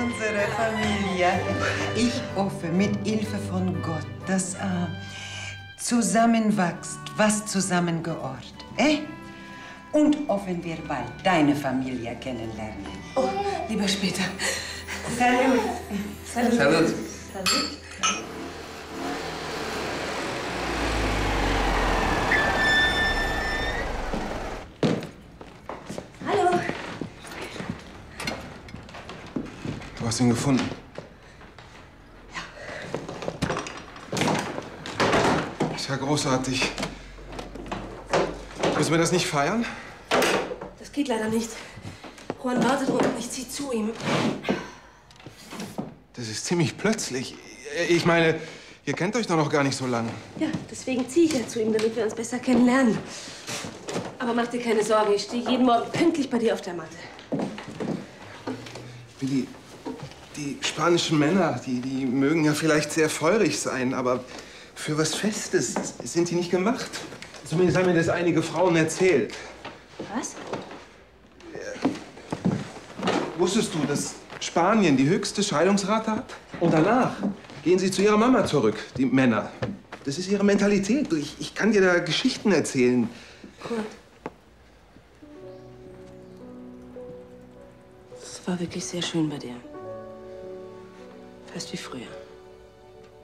unserer Familie. Ich hoffe mit Hilfe von Gott, dass zusammenwächst, was zusammengehört. Und hoffen wir bald deine Familie kennenlernen. Oh, lieber später. Salut. Salut. Salut. Salut. Hallo. Du hast ihn gefunden. Ja. Ist ja großartig. Müssen wir das nicht feiern? Das geht leider nicht. Juan wartet unten. Ich zieh zu ihm. Das ist ziemlich plötzlich. Ich meine, ihr kennt euch doch noch gar nicht so lange. Ja, deswegen ziehe ich ja zu ihm, damit wir uns besser kennenlernen. Aber mach dir keine Sorgen, ich stehe jeden Morgen pünktlich bei dir auf der Matte. Willi, die spanischen Männer, die mögen ja vielleicht sehr feurig sein, aber für was Festes sind die nicht gemacht. Zumindest haben mir das einige Frauen erzählt. Was? Wusstest du, dass Spanien die höchste Scheidungsrate hat? Und danach gehen sie zu ihrer Mama zurück, die Männer. Das ist ihre Mentalität. Ich kann dir da Geschichten erzählen. Kurt. Es war wirklich sehr schön bei dir. Fast wie früher.